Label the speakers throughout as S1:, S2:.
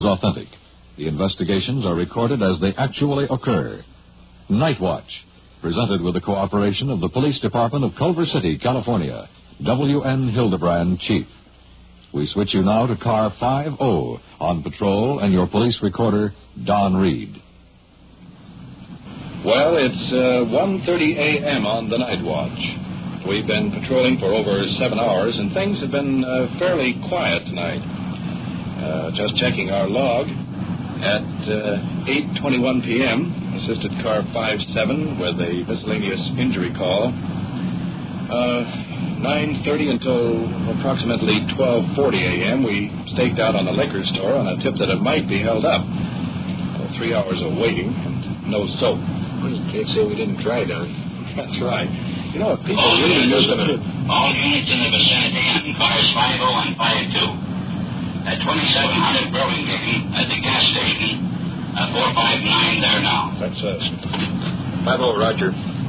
S1: authentic. The investigations are recorded as they actually occur. Night Watch, presented with the cooperation of the Police Department of Culver City, California. W.N. Hildebrand, Chief. We switch you now to car 50 on patrol and your police recorder, Don Reed.
S2: Well, it's 1:30 a.m. on the Night Watch. We've been patrolling for over 7 hours, and things have been fairly quiet tonight. Just checking our log. At 8:21 p.m., assisted car 57 with a miscellaneous injury call. 9:30 until approximately 12:40 a.m., we staked out on a liquor store on a tip that it might be held up. 3 hours of waiting and no soap.
S3: Well, you can't say we didn't try, Don.
S2: That's right. You know, if people really used to...
S4: All units in the vicinity on cars 50 and 52. At 2700 Burlingame at the gas station. 459 there now.
S2: That's us.
S3: 50, Roger.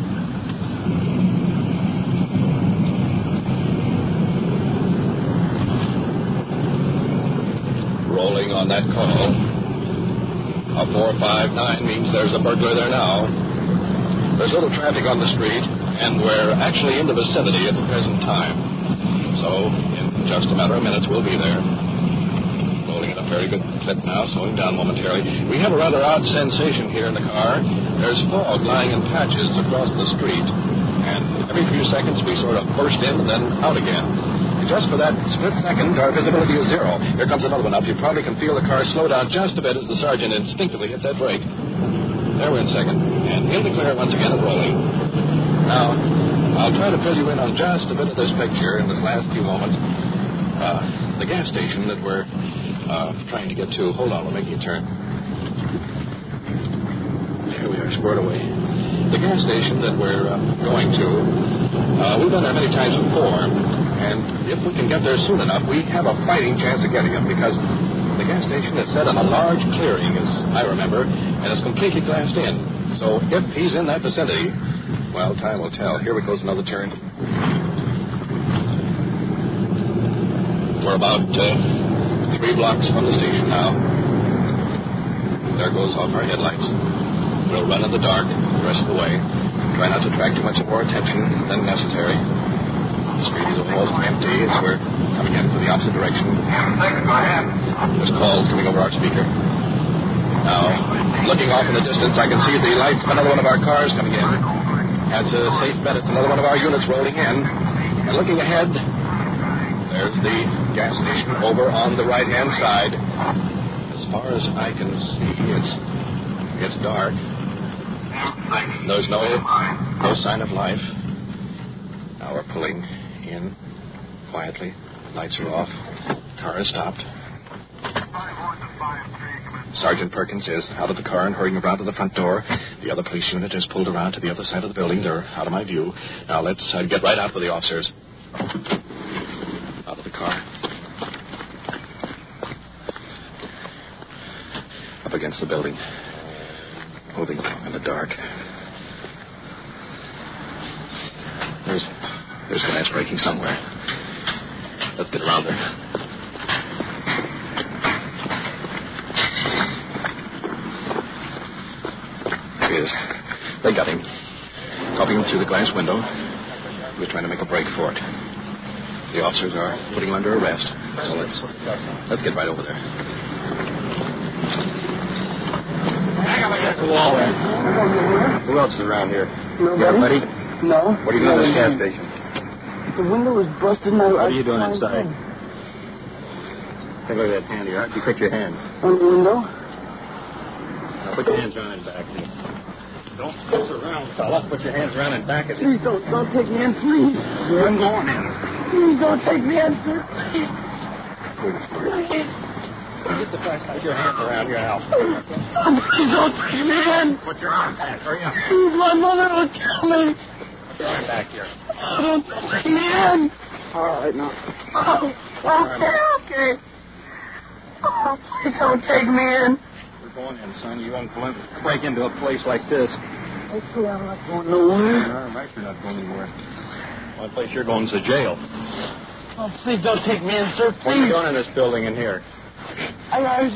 S2: Rolling on that call. A 459 means there's a burglar there now. There's little traffic on the street, and we're actually in the vicinity at the present time. So, in just a matter of minutes, we'll be there. Rolling at a very good clip now, slowing down momentarily. We have a rather odd sensation here in the car. There's fog lying in patches across the street, and every few seconds we sort of burst in and then out again. Just for that split second, our visibility is zero. Here comes another one up. You probably can feel the car slow down just a bit as the sergeant instinctively hits that brake. There we're in second. And in the clear once again and rolling. Now, I'll try to fill you in on just a bit of this picture in this last few moments. The gas station that we're trying to get to. Hold on, we're making a turn. Here we are, squared away. The gas station that we're going to, we've been there many times before. And if we can get there soon enough, we have a fighting chance of getting him, because the gas station is set on a large clearing, as I remember, and is completely glassed in. So if he's in that vicinity, well, time will tell. Here we goes another turn. We're about 3 blocks from the station now. There goes off our headlights. We'll run in the dark the rest of the way. Try not to attract too much more attention than necessary. The street is almost empty as we're coming in from the opposite direction. There's calls coming over our speaker. Now, looking off in the distance, I can see the lights of another one of our cars coming in. That's a safe bet. It's another one of our units rolling in. And looking ahead, there's the gas station over on the right-hand side. As far as I can see, it's dark. There's no sign of life. Now we're pulling in quietly. Lights are off. Car is stopped. Sergeant Perkins is out of the car and hurrying around to the front door. The other police unit has pulled around to the other side of the building. They're out of my view. Now let's get right out with the officers. Out of the car. Up against the building. Moving in the dark. There's glass breaking somewhere. Let's get around there. There he is. They got him. Copying through the glass window. He was trying to make a break for it. The officers are putting him under arrest. So let's get right over there.
S3: Who else is around here?
S5: Nobody.
S3: Buddy?
S5: No.
S3: What are you doing at the gas station?
S5: The window was busted and
S3: What are you doing inside? Take a look at that hand here. How'd you cut your hand?
S5: On the window?
S3: Now put your hands around his back. Don't mess around, fella. Put your hands around his back.
S5: Please don't take me in, please.
S3: I'm going in.
S5: Please don't take me in, sir. Please. Please.
S3: Get the fact. Put your hands around your house.
S5: Please don't take me in.
S3: Put your arm back. Hurry up.
S5: Please, my mother will kill me.
S3: Put your arm back here.
S5: Don't take me in.
S3: All right, now.
S5: Okay. Oh, please don't take me in.
S3: We're going in, son. You won't break into a place like this.
S5: Okay, I'm not going nowhere.
S3: No, right, you're not going anywhere. The only place you're going is to jail.
S5: Oh, please don't take me in, sir. Please.
S3: What are you doing in this building in here?
S5: I was just walking.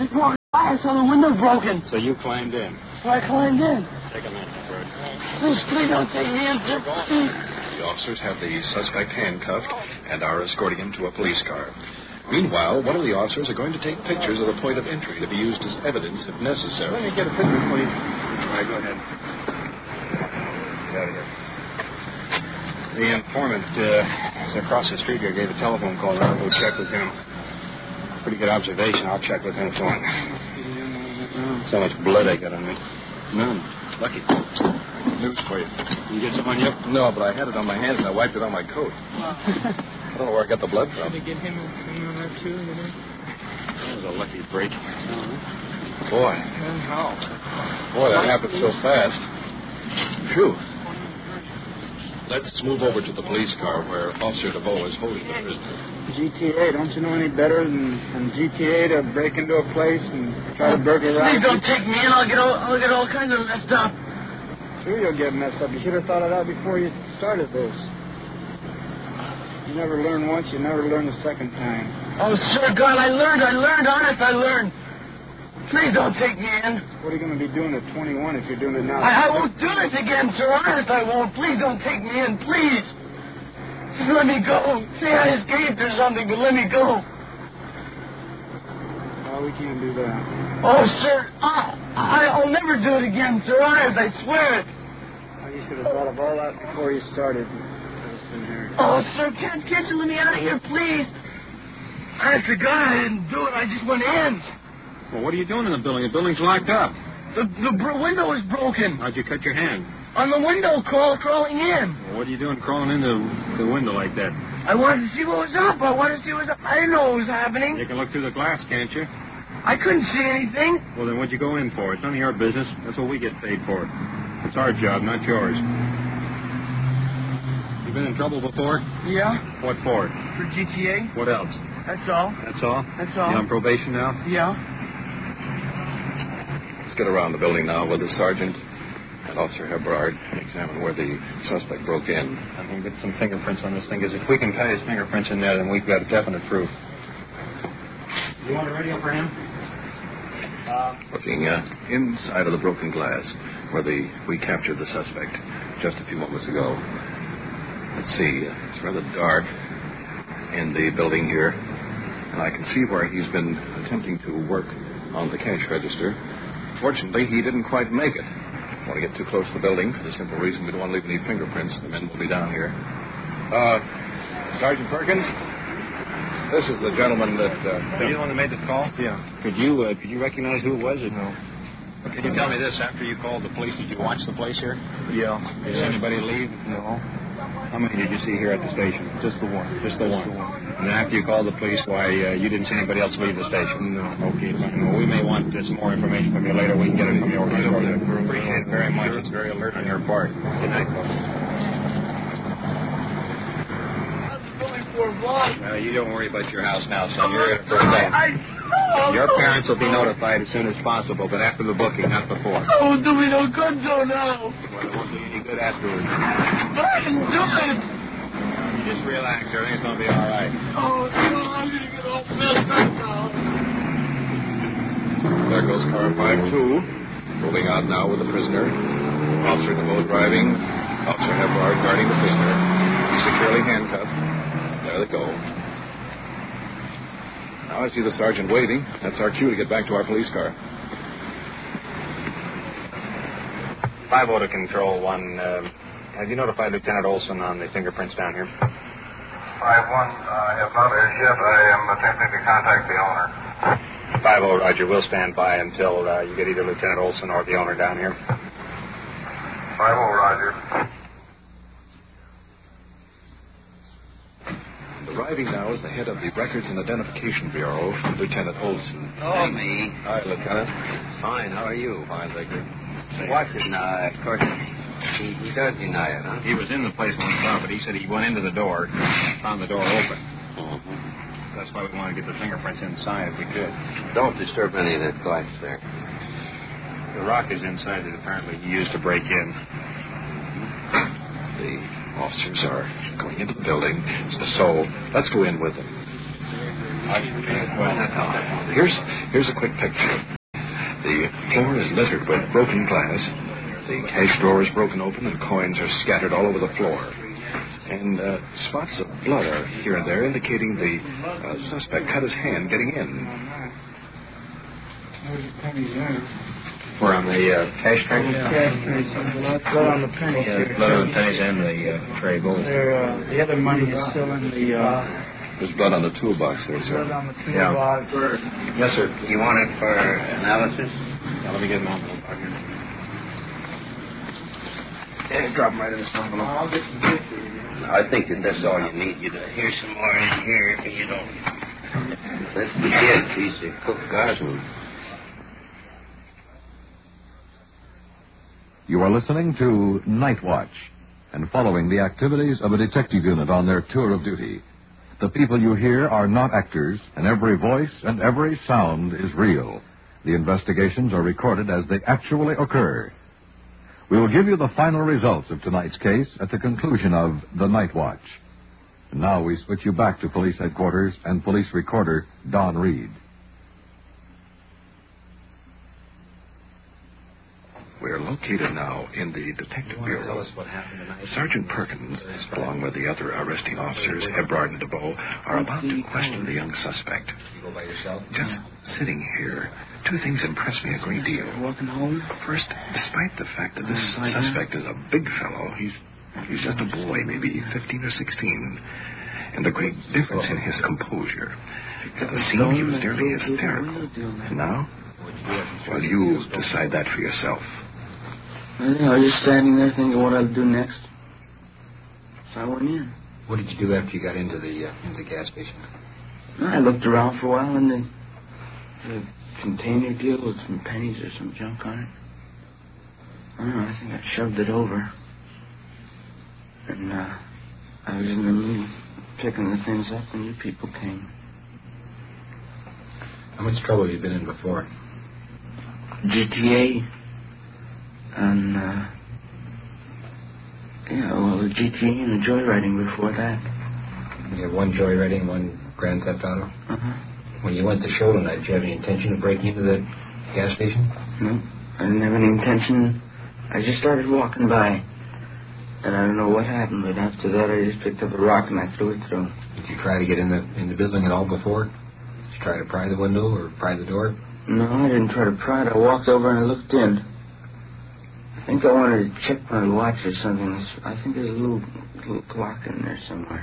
S5: I saw the window broken.
S3: So you climbed in.
S5: So I climbed in.
S3: Take a minute, Bert.
S5: Please don't take me in, sir. Please.
S2: The officers have the suspect handcuffed and are escorting him to a police car. Meanwhile, one of the officers are going to take pictures of the point of entry to be used as evidence if
S3: Let
S2: necessary.
S3: me get a picture, please. All right, go ahead. Get out of here. The informant is across the street here. Gave a telephone call. I'll go check with him. Pretty good observation. I'll check with him for him. So much blood I got on me.
S2: None. Lucky. News for you.
S3: You get some on you?
S2: No, but I had it on my hands and I wiped it on my coat. I don't know where I got the blood from.
S3: Did they get him on that too? That was a lucky break.
S2: Boy.
S3: How?
S2: Boy, that happened so fast. Phew. Let's move over to the police car where Officer DeVoe is holding the prisoner.
S6: GTA, don't you know any better than GTA to break into a place and try to burglarize?
S5: Please don't take me in. I'll get all kinds of messed up.
S6: Sure, you'll get messed up. You should have thought of that before you started this. You never learn once, you never learn the second time.
S5: Oh, sir, God, I learned, honest, I learned. Please don't take me in.
S6: What are you going to be doing at 21 if you're doing it now?
S5: I won't do this again, sir, honest, I won't. Please don't take me in, please. Just let me go. Say I escaped or something, but let me go.
S6: Oh, we can't do that.
S5: Oh, sir, I'll never do it again, sir, honest, I swear it.
S6: Oh, you should have thought of all that before you started. Listen here.
S5: Oh, sir, can't you let me out of here, please? Honest to God, I didn't do it. I just went in.
S3: Well, what are you doing in the building? The building's locked up.
S5: The window is broken.
S3: How'd you cut your hand?
S5: On the window, crawling in.
S3: Well, what are you doing crawling into the window like that?
S5: I wanted to see what was up. I didn't know what was happening.
S3: You can look through the glass, can't you?
S5: I couldn't see anything.
S3: Well, then what'd you go in for? It's none of your business. That's what we get paid for. It's our job, not yours. You been in trouble before?
S5: Yeah,
S3: What for?
S5: for GTA.
S3: What else?
S5: That's all.
S3: That's all?
S5: That's all.
S3: You on probation now?
S5: Yeah.
S2: Let's get around the building now with the sergeant and Officer Hebrard and examine where the suspect broke in.
S3: I can get some fingerprints on this thing, because if we can tie his fingerprints in there, then we've got definite proof. You want a radio for him?
S2: Looking inside of the broken glass where we captured the suspect just a few moments ago. Let's see, it's rather dark in the building here, and I can see where he's been attempting to work on the cash register. Fortunately, he didn't quite make it. I don't want to get too close to the building for the simple reason we don't want to leave any fingerprints. The men will be down here. Sergeant Perkins, this is the gentleman that...
S3: Are you the one that made the call?
S6: Yeah.
S3: Could you recognize who it was or no?
S2: Can you tell me this? After you called the police, did you watch the place here?
S6: Yeah.
S3: Did anybody leave?
S6: No.
S3: How many did you see here at the station?
S6: Just the one.
S3: Just the one. And then after you called the police, why, you didn't see anybody else leave the station?
S6: No.
S3: Okay, fine. Well, we may want some more information from you later. We can get it from your organization.
S6: Sure.
S3: Appreciate it very much. It's very alert on your part. Good night, folks. You don't worry about your house now, son. You're in it for a day. Your parents will be notified as soon as possible, but after the booking, not before.
S5: Oh, do me no good, though, now.
S3: Well, it won't do you any good afterwards.
S5: But I didn't do it.
S3: You just relax. Everything's going to be all right.
S5: Oh, no, I'm going to get all messed up now.
S2: There goes car 5-2, moving on now with the prisoner. Officer DeVoe driving. Officer Hebrard guarding the prisoner. He's securely handcuffed. There they go. Now I see the sergeant waving. That's our cue to get back to our police car.
S3: 5-0 to Control 1. Have you notified Lieutenant Olson on the fingerprints down here?
S7: 5-1, I have not as yet. I am attempting to contact the owner.
S3: 5-0, Roger. We'll stand by until you get either Lieutenant Olson or the owner down here.
S7: 5-0, Roger.
S2: Arriving now is the head of the Records and Identification Bureau, Lieutenant Olson.
S8: Oh, me.
S2: Hi, Lieutenant.
S8: Fine. How are you?
S2: Fine, thank you.
S8: Watson, of course, he does deny it, huh?
S3: He was in the place when we saw, but he said he went into the door, found the door open.
S8: Mm-hmm.
S3: That's why we want to get the fingerprints inside if we could.
S8: Don't disturb any of that glass there.
S3: The rock is inside that apparently he used to break in.
S2: The officers are going into the building, so let's go in with them. Here's a quick picture. The floor is littered with broken glass. The cash drawer is broken open and coins are scattered all over the floor. And spots of blood are here and there, indicating the suspect cut his hand getting in.
S3: We're on the cash tray?
S6: Yeah, blood on the pennies here.
S3: Blood on the pennies and the tray both.
S6: The other money is still in the...
S2: There's blood on the toolbox there, sir.
S6: blood on the toolbox.
S3: Yes, sir.
S8: You want it for analysis?
S3: Now, let me get an envelope out here. Yeah, drop them right in this envelope.
S6: I'll get some pictures.
S8: I think that that's all you need. Here's some more in here if you don't. That's the kid. He's a Cook Gosling.
S1: You are listening to Night Watch and following the activities of a detective unit on their tour of duty. The people you hear are not actors, and every voice and every sound is real. The investigations are recorded as they actually occur. We will give you the final results of tonight's case at the conclusion of the Night Watch. And now we switch you back to police headquarters and police recorder Don Reed.
S2: We are located now in the Detective Bureau.
S3: Tell us what happened tonight.
S2: Sergeant Perkins, along with the other arresting officers, Ebrard and DeBow, are about to question the young suspect.
S3: You go by yourself?
S2: Just sitting here, two things impress me a great deal.
S6: Walking home?
S2: First, despite the fact that this suspect is a big fellow, he's just a boy, maybe 15 or 16. And the great difference in his composure. At the scene, he was nearly hysterical. And now? Well, you decide that for yourself.
S5: I was just standing there thinking what I'd do next. So I went in.
S3: What did you do after you got into the gas station?
S5: I looked around for a while and the container deal with some pennies or some junk on it. I don't know, I think I shoved it over. And I was in the middle picking the things up when you people came.
S3: How much trouble have you been in before?
S5: GTA and the GTA and the joyriding before that.
S3: You have one joyriding, one Grand Theft Auto?
S5: Uh-huh.
S3: When you went to show tonight, did you have any intention of breaking into the gas station?
S5: No, I didn't have any intention. I just started walking by. And I don't know what happened, but after that I just picked up a rock and I threw it through.
S3: Did you try to get in the building at all before? Did you try to pry the window or pry the door?
S5: No, I didn't try to pry it. I walked over and I looked in. I think I wanted to check my watch or something. I think there's a little clock in there somewhere.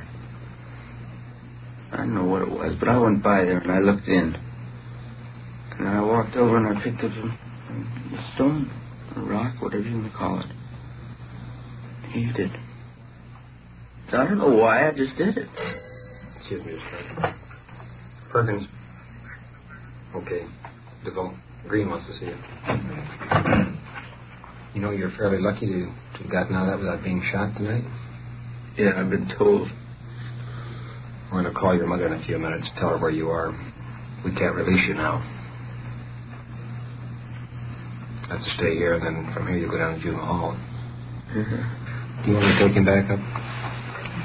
S5: I don't know what it was, but I went by there and I looked in. And then I walked over and I picked up a stone, a rock, whatever you want to call it. Heaved it. I don't know why, I just did it.
S3: Excuse me, Mr. Perkins. Okay. DeVoe. Green wants to see you. You know, you're fairly lucky to have gotten out of that without being shot tonight.
S5: Yeah, I've been told.
S3: We're going to call your mother in a few minutes, tell her where you are. We can't release you now. You have to stay here, and then from here you go down to Juvenile Hall.
S5: Mm-hmm.
S3: Do you want to take him back up?